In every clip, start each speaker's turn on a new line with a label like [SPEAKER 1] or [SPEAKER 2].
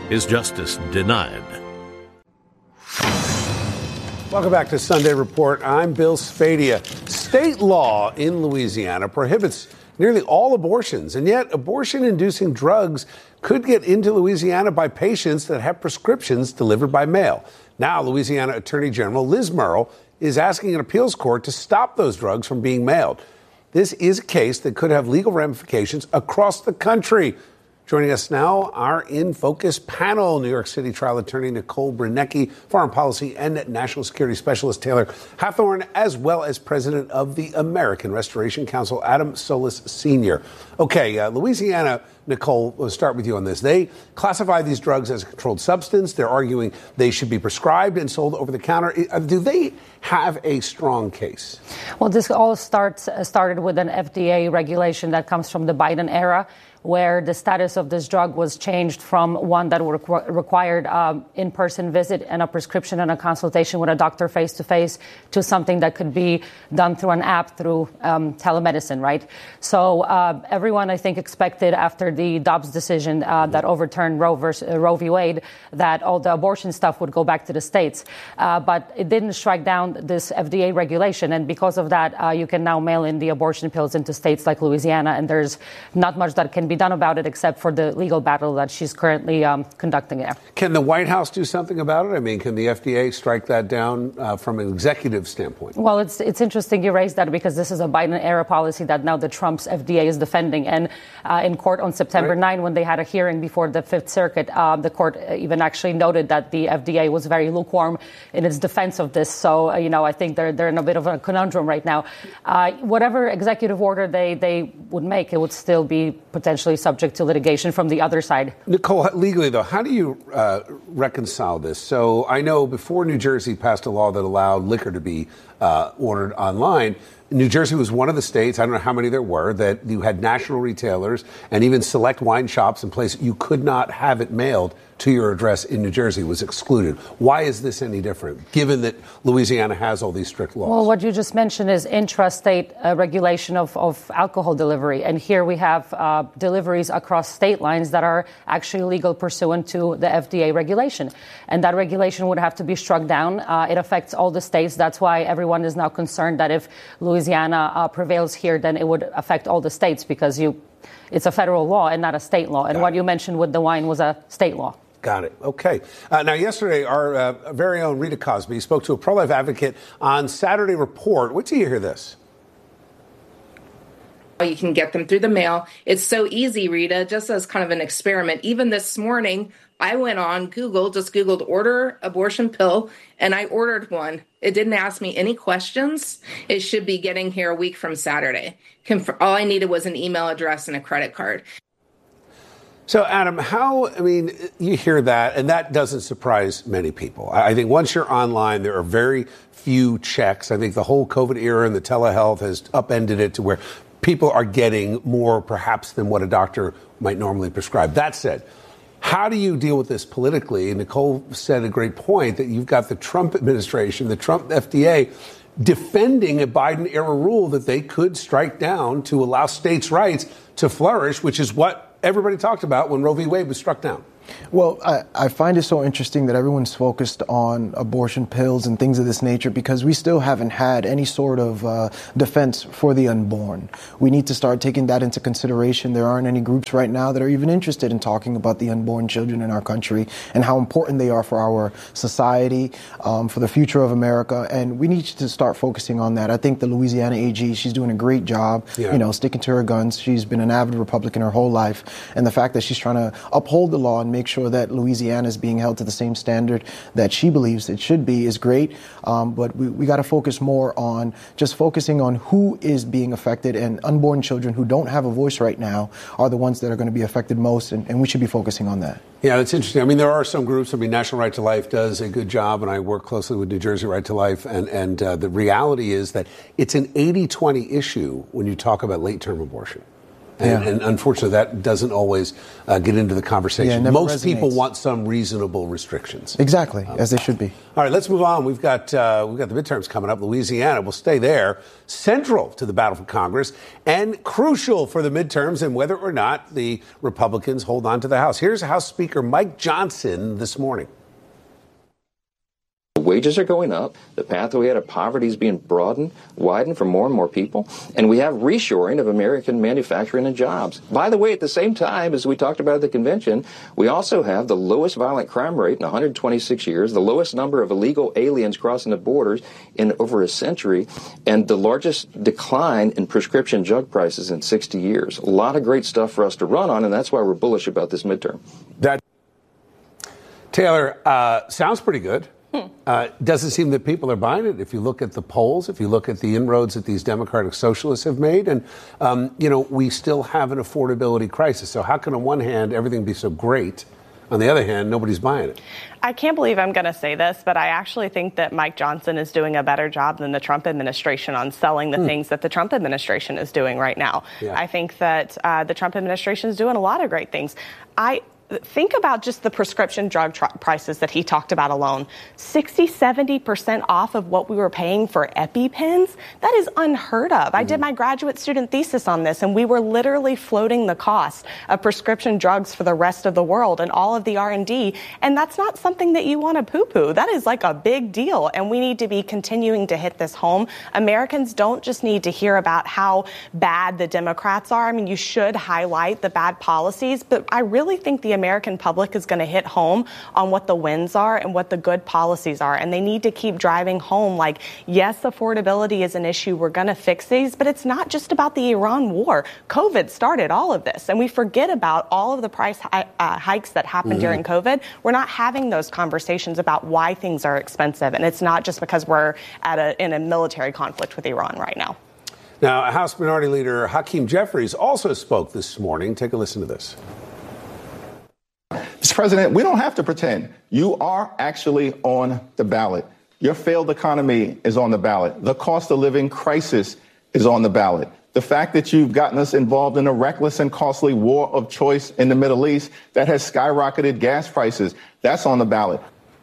[SPEAKER 1] is justice denied.
[SPEAKER 2] Welcome back to Sunday Report. I'm Bill Spadea. State law in Louisiana prohibits nearly all abortions, and yet abortion-inducing drugs could get into Louisiana by patients that have prescriptions delivered by mail. Now, Louisiana Attorney General Liz Murrill is asking an appeals court to stop those drugs from being mailed. This is a case that could have legal ramifications across the country. Joining us now, our In Focus panel, New York City trial attorney Nicole Brennecke, foreign policy and national security specialist Taylor Hathorn, as well as president of the American Restoration Council, Adam Solis Sr. Okay, Louisiana, Nicole, we'll start with you on this. They classify these drugs as a controlled substance. They're arguing they should be prescribed and sold over the counter. Do they have a strong case?
[SPEAKER 3] Well, this all started with an FDA regulation that comes from the Biden era, where the status of this drug was changed from one that required in-person visit and a prescription and a consultation with a doctor face-to-face to something that could be done through an app, through telemedicine, right? So everyone, I think, expected after the Dobbs decision that overturned Roe v. Wade that all the abortion stuff would go back to the states. But it didn't strike down this FDA regulation. And because of that, you can now mail in the abortion pills into states like Louisiana. And there's not much that can be done about it except for the legal battle that she's currently conducting there.
[SPEAKER 2] Can the White House do something about it? I mean, can the FDA strike that down from an executive standpoint? Well,
[SPEAKER 3] it's interesting you raised that because this is a Biden-era policy that now the Trump's FDA is defending. And in court on September 9, when they had a hearing before the Fifth Circuit, the court even actually noted that the FDA was very lukewarm in its defense of this. So, I think they're in a bit of a conundrum right now. Whatever executive order they would make, it would still be potentially subject to litigation from the other side.
[SPEAKER 2] Nicole, legally, though, how do you reconcile this? So I know before New Jersey passed a law that allowed liquor to be ordered online, New Jersey was one of the states, I don't know how many there were, that you had national retailers and even select wine shops in places you could not have it mailed to your address in New Jersey was excluded. Why is this any different, given that Louisiana has all these strict laws?
[SPEAKER 3] Well, what you just mentioned is intrastate regulation of alcohol delivery. And here we have deliveries across state lines that are actually legal pursuant to the FDA regulation. And that regulation would have to be struck down. It affects all the states. That's why everyone is now concerned that if Louisiana prevails here, then it would affect all the states because it's a federal law and not a state law. And what you mentioned with the wine was a state law.
[SPEAKER 2] Got it. Okay. Now, yesterday, our very own Rita Cosby spoke to a pro-life advocate on Saturday Report. Wait till you hear this.
[SPEAKER 4] You can get them through the mail. It's so easy, Rita, just as kind of an experiment. Even this morning, I went on Google, just Googled order abortion pill, and I ordered one. It didn't ask me any questions. It should be getting here a week from Saturday. All I needed was an email address and a credit card.
[SPEAKER 2] So, Adam, you hear that, and that doesn't surprise many people. I think once you're online, there are very few checks. I think the whole COVID era and the telehealth has upended it to where people are getting more, perhaps, than what a doctor might normally prescribe. That said, how do you deal with this politically? And Nicole said a great point that you've got the Trump administration, the Trump FDA, defending a Biden-era rule that they could strike down to allow states' rights to flourish, which is what everybody talked about when Roe v. Wade was struck down.
[SPEAKER 5] Well, I find it so interesting that everyone's focused on abortion pills and things of this nature because we still haven't had any sort of defense for the unborn. We need to start taking that into consideration. There aren't any groups right now that are even interested in talking about the unborn children in our country and how important they are for our society, for the future of America. And we need to start focusing on that. I think the Louisiana AG, she's doing a great job, sticking to her guns. She's been an avid Republican her whole life. And the fact that she's trying to uphold the law and make sure that Louisiana is being held to the same standard that she believes it should be is great. But we got to focus more on just focusing on who is being affected, and unborn children who don't have a voice right now are the ones that are going to be affected most. And we should be focusing on that.
[SPEAKER 2] Yeah, that's interesting. I mean, there are some groups. National Right to Life does a good job, and I work closely with New Jersey Right to Life. And the reality is that it's an 80-20 issue when you talk about late-term abortion. And unfortunately, that doesn't always get into the conversation. Most people want some reasonable restrictions.
[SPEAKER 5] Exactly, as they should be.
[SPEAKER 2] All right, let's move on. We've got the midterms coming up. Louisiana will stay there, central to the battle for Congress, and crucial for the midterms and whether or not the Republicans hold on to the House. Here's House Speaker Mike Johnson this morning.
[SPEAKER 1] Wages are going up. The pathway out of poverty is being widened for more and more people. And we have reshoring of American manufacturing and jobs. By the way, at the same time, as we talked about at the convention, we also have the lowest violent crime rate in 126 years, the lowest number of illegal aliens crossing the borders in over a century, and the largest decline in prescription drug prices in 60 years. A lot of great stuff for us to run on, and that's why we're bullish about this midterm.
[SPEAKER 2] Taylor, sounds pretty good. Doesn't seem that people are buying it. If you look at the polls, if you look at the inroads that these Democratic socialists have made, and, we still have an affordability crisis. So how can on one hand everything be so great? On the other hand, nobody's buying it.
[SPEAKER 6] I can't believe I'm going to say this, but I actually think that Mike Johnson is doing a better job than the Trump administration on selling the things that the Trump administration is doing right now. Yeah. I think that the Trump administration is doing a lot of great things. Think about just the prescription drug prices that he talked about alone. 60-70% off of what we were paying for EpiPens. That is unheard of. I did my graduate student thesis on this, and we were literally floating the cost of prescription drugs for the rest of the world and all of the R&D. And that's not something that you want to poo-poo. That is like a big deal, and we need to be continuing to hit this home. Americans don't just need to hear about how bad the Democrats are. I mean, you should highlight the bad policies, but I really think the American public is going to hit home on what the wins are and what the good policies are. And they need to keep driving home like, yes, affordability is an issue. We're going to fix these, but it's not just about the Iran war. COVID started all of this, and we forget about all of the price hikes that happened during COVID. We're not having those conversations about why things are expensive. And it's not just because we're in a military conflict with Iran right now.
[SPEAKER 2] Now, House Minority Leader Hakeem Jeffries also spoke this morning. Take a listen to this.
[SPEAKER 7] Mr. President, we don't have to pretend. You are actually on the ballot. Your failed economy is on the ballot. The cost of living crisis is on the ballot. The fact that you've gotten us involved in a reckless and costly war of choice in the Middle East that has skyrocketed gas prices, that's on the ballot.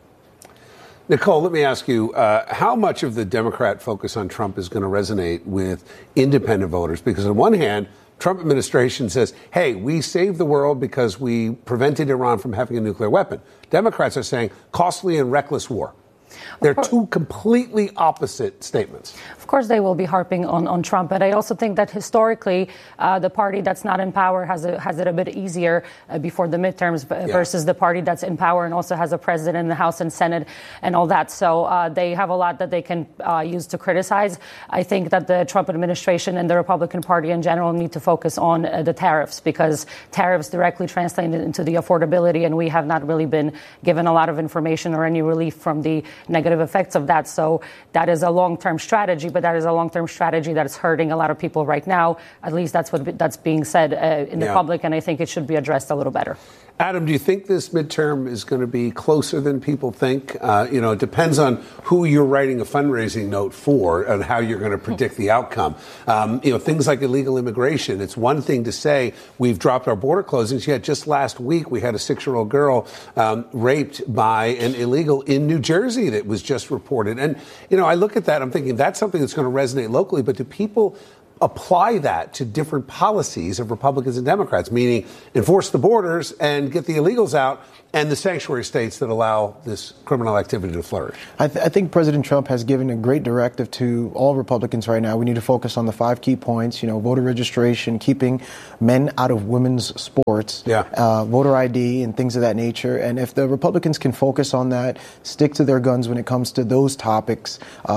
[SPEAKER 2] Nicole, let me ask you, how much of the Democrat focus on Trump is going to resonate with independent voters? Because on one hand, Trump administration says, hey, we saved the world because we prevented Iran from having a nuclear weapon. Democrats are saying costly and reckless war. They're two completely opposite statements.
[SPEAKER 3] Of course, they will be harping on Trump. But I also think that historically, the party that's not in power has it a bit easier before the midterms versus the party that's in power and also has a president in the House and Senate and all that. So they have a lot that they can use to criticize. I think that the Trump administration and the Republican Party in general need to focus on the tariffs, because tariffs directly translate into the affordability, and we have not really been given a lot of information or any relief from the negative effects of that. So that is a long-term strategy, but that is a long-term strategy that is hurting a lot of people right now. At least that's being said in the public, and I think it should be addressed a little better.
[SPEAKER 2] Adam, do you think this midterm is going to be closer than people think? It depends on who you're writing a fundraising note for and how you're going to predict the outcome. Things like illegal immigration. It's one thing to say we've dropped our border closings, yet just last week we had a 6-year-old girl raped by an illegal in New Jersey that was just reported. And, I look at that, I'm thinking that's something that's going to resonate locally, but do people apply that to different policies of Republicans and Democrats, meaning enforce the borders and get the illegals out and the sanctuary states that allow this criminal activity to flourish?
[SPEAKER 5] I think President Trump has given a great directive to all Republicans right now. We need to focus on the 5 key points, voter registration, keeping men out of women's sports, voter ID and things of that nature. And if the Republicans can focus on that, stick to their guns when it comes to those topics,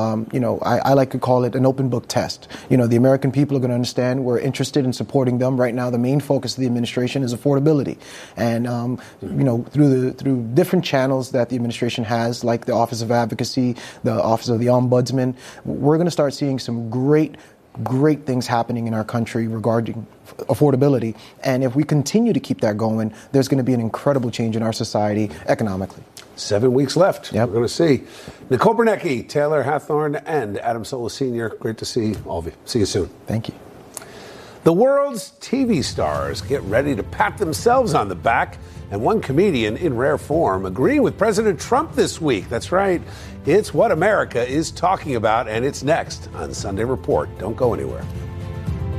[SPEAKER 5] I like to call it an open book test. The American people are going to understand we're interested in supporting them. Right now, the main focus of the administration is affordability. And, through different channels that the administration has, like the Office of Advocacy, the Office of the Ombudsman, we're going to start seeing some great things happening in our country regarding affordability. And if we continue to keep that going, there's going to be an incredible change in our society economically.
[SPEAKER 2] 7 weeks left.
[SPEAKER 5] Yep.
[SPEAKER 2] We're going to see. Nicole Bernecki, Taylor Hathorn, and Adam Solis Sr., great to see all of you. See you soon.
[SPEAKER 5] Thank you.
[SPEAKER 2] The world's TV stars get ready to pat themselves on the back, and one comedian in rare form agreeing with President Trump this week. That's right. It's what America is talking about, and it's next on Sunday Report. Don't go anywhere.